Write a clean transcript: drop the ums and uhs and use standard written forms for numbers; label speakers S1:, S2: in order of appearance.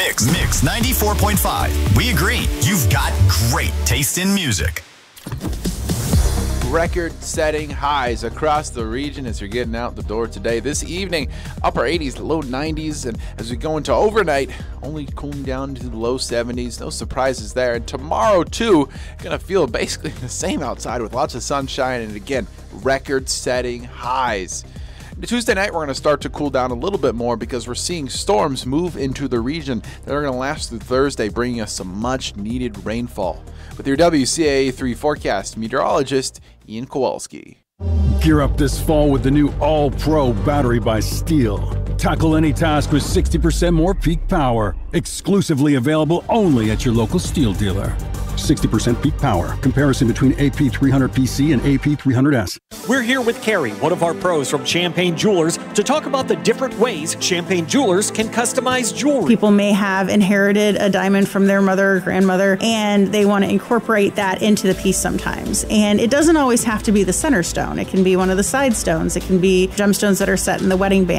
S1: Mix 94.5. We agree. You've got great taste in music.
S2: Record-setting highs across the region as you're getting out the door today. This evening, upper 80s, low 90s, and as we go into overnight, only cooling down to the low 70s. No surprises there. And tomorrow, too, going to feel basically the same outside with lots of sunshine and, again, record-setting highs. Tuesday night, we're going to start to cool down a little bit more because we're seeing storms move into the region that are going to last through Thursday, bringing us some much-needed rainfall. With your WCAA 3 forecast, meteorologist Ian Kowalski.
S3: Gear up this fall with the new All-Pro battery by Steel. Tackle any task with 60% more peak power. Exclusively available only at your local Steel dealer. 60% peak power. Comparison between AP300PC and AP300S.
S4: We're here with Carrie, one of our pros from Champagne Jewelers, to talk about the different ways Champagne Jewelers can customize jewelry.
S5: People may have inherited a diamond from their mother or grandmother, and they want to incorporate that into the piece sometimes. And it doesn't always have to be the center stone. It can be one of the side stones. It can be gemstones that are set in the wedding band.